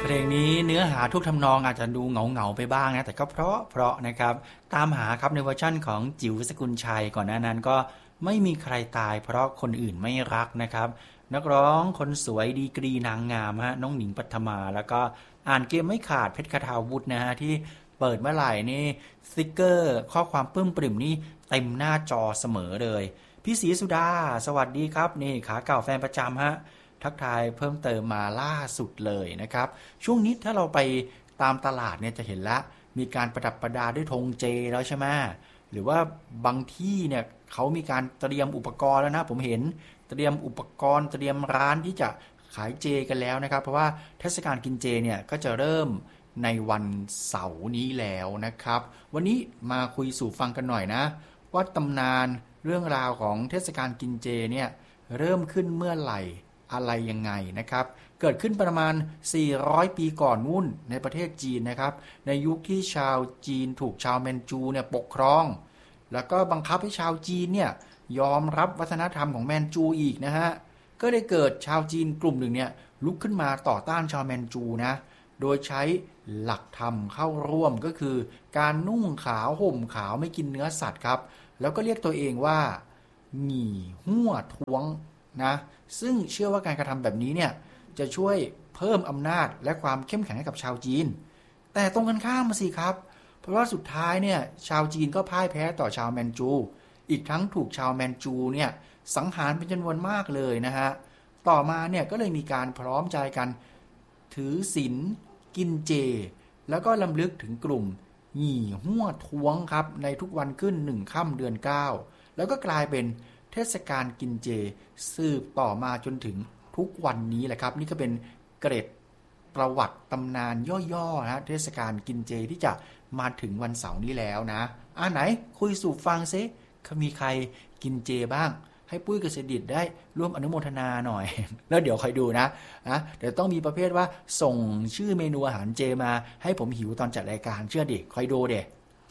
เพลงนี้เนื้อหาทุกทำนองอาจจะดูเหงาๆไปบ้างนะแต่ก็เพราะนะครับตามหาครับในเวอร์ชั่นของจิ๋วสกุลชัยก่อนหน้านั้นก็ไม่มีใครตายเพราะคนอื่นไม่รักนะครับนักร้องคนสวยดีกรีนางงามฮะน้องหนิงปัทมาแล้วก็อ่านเกมไม่ขาดเพชรคทาวุฒินะฮะที่เปิดเมื่อไหร่นี่สติ๊กเกอร์ข้อความปลื้มปริ่มนี่เต็มหน้าจอเสมอเลยพี่ศรีสุดาสวัสดีครับนี่ขาเก่าแฟนประจำฮะทักทายเพิ่มเติมมาล่าสุดเลยนะครับช่วงนี้ถ้าเราไปตามตลาดเนี่ยจะเห็นละมีการประดับประดาด้วยธงเจแล้วใช่ไหมหรือว่าบางที่เนี่ยเขามีการเตรียมอุปกรณ์แล้วนะผมเห็นเตรียมอุปกรณ์เตรียมร้านที่จะขายเจกันแล้วนะครับเพราะว่าเทศกาลกินเจเนี่ยก็จะเริ่มในวันเสาร์นี้แล้วนะครับวันนี้มาคุยสู่ฟังกันหน่อยนะว่าตำนานเรื่องราวของเทศกาลกินเจเนี่ยเริ่มขึ้นเมื่อไหร่อะไรยังไงนะครับเกิดขึ้นประมาณ400ปีก่อนนู่นในประเทศจีนนะครับในยุคที่ชาวจีนถูกชาวแมนจูเนี่ยปกครองแล้วก็บังคับให้ชาวจีนเนี่ยยอมรับวัฒนธรรมของแมนจูอีกนะฮะก็ได้เกิดชาวจีนกลุ่มหนึ่งเนี่ยลุกขึ้นมาต่อต้านชาวแมนจูนะโดยใช้หลักธรรมเข้าร่วมก็คือการนุ่งขาวห่มขาวไม่กินเนื้อสัตว์ครับแล้วก็เรียกตัวเองว่าหงี่หัวท้วงนะซึ่งเชื่อว่าการกระทำแบบนี้เนี่ยจะช่วยเพิ่มอำนาจและความเข้มแข็งให้กับชาวจีนแต่ตรงกันข้ามมาสิครับเพราะว่าสุดท้ายเนี่ยชาวจีนก็พ่ายแพ้ต่อชาวแมนจูอีกทั้งถูกชาวแมนจูเนี่ยสังหารเป็นจำนวนมากเลยนะฮะต่อมาเนี่ยก็เลยมีการพร้อมใจกันถือศีลกินเจแล้วก็รำลึกถึงกลุ่มหงี่หัวท้วงครับในทุกวันขึ้น1ค่ำเดือน9แล้วก็กลายเป็นเทศกาลกินเจสืบต่อมาจนถึงทุกวันนี้แหละครับนี่ก็เป็นเกร็ดประวัติตำนานย่อๆนะเทศกาลกินเจที่จะมาถึงวันเสาร์นี้แล้วนะไหนคุยสู่ฟังซิมีใครกินเจบ้างให้ปุ้ยกับเสดิษฐ์ได้ร่วมอนุโมทนาหน่อยแล้วเดี๋ยวคอยดูนะเดี๋ยวต้องมีประเภทว่าส่งชื่อเมนูอาหารเจมาให้ผมหิวตอนจัดรายการเชื่อดิคอยดูเด็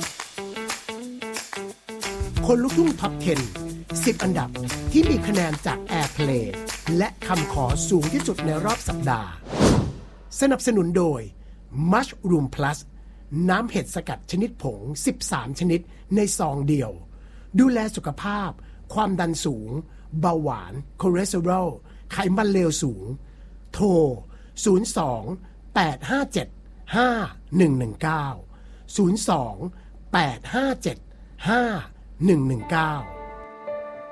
คนลุกทุ่งท็อป 10 อันดับที่มีคะแนนจาก Airplay และคำขอสูงที่สุดในรอบสัปดาห์สนับสนุนโดย Mushroom Plus น้ำเห็ดสกัดชนิดผง13ชนิดในซองเดียวดูแลสุขภาพความดันสูงเบาหวานคอเลสเตอรอลไขมันเลวสูงโทร02 857 5119 02 857 5119